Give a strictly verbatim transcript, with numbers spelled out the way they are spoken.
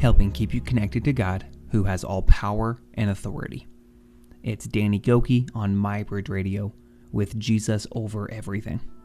helping keep you connected to God, who has all power and authority. It's Danny Gokey on MyBridge Radio with Jesus over everything.